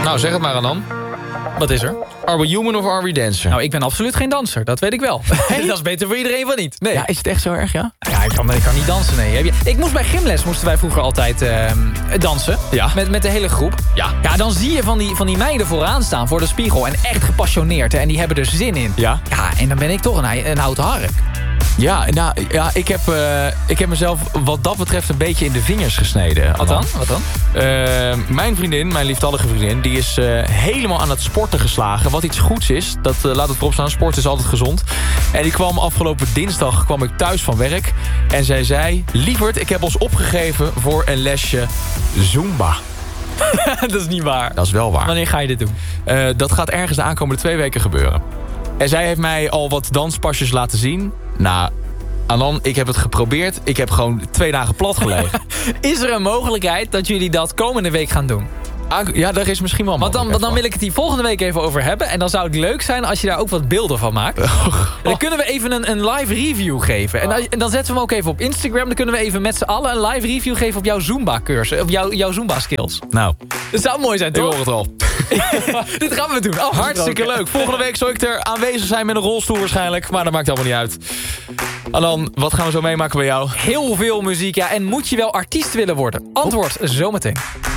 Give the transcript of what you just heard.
Nou, zeg het maar aan dan. Wat is er? Are we human of are we dancer? Nou, ik ben absoluut geen danser. Dat weet ik wel. Dat is beter voor iedereen van niet. Nee. Ja, is het echt zo erg, ja? Ja, ik kan niet dansen, nee. Ik moest bij gymles, moesten wij vroeger altijd dansen. Ja. Met de hele groep. Ja. Ja, dan zie je van die meiden vooraan staan voor de spiegel. En echt gepassioneerd. Hè, en die hebben er zin in. Ja. Ja, en dan ben ik toch een houten hark. Ja, nou, ja, ik heb mezelf wat dat betreft een beetje in de vingers gesneden. Wat dan? Mijn vriendin, mijn lieftallige vriendin, die is helemaal aan het sporten geslagen. Wat iets goeds is, dat laat het erop staan. Sport is altijd gezond. En die kwam afgelopen dinsdag thuis van werk. En zij zei, lieverd, ik heb ons opgegeven voor een lesje Zumba. Dat is niet waar. Dat is wel waar. Wanneer ga je dit doen? Dat gaat ergens de aankomende 2 weken gebeuren. En zij heeft mij al wat danspasjes laten zien. Nou, Anan, ik heb het geprobeerd. Ik heb gewoon 2 dagen plat gelegen. Is er een mogelijkheid dat jullie dat komende week gaan doen? Ja, daar is misschien wel een Want dan wil ik het hier volgende week even over hebben. En dan zou het leuk zijn als je daar ook wat beelden van maakt. Dan kunnen we even een live review geven. En dan zetten we hem ook even op Instagram. Dan kunnen we even met z'n allen een live review geven op jouw Zumba-cursus. Op jouw Zumba-skills. Nou, dat zou mooi zijn, toch? Ik hoor het al. Dit gaan we doen. Hartstikke leuk. Volgende week zal ik er aanwezig zijn met een rolstoel waarschijnlijk. Maar dat maakt allemaal niet uit. Anan, wat gaan we zo meemaken bij jou? Heel veel muziek, ja. En moet je wel artiest willen worden? Antwoord zometeen.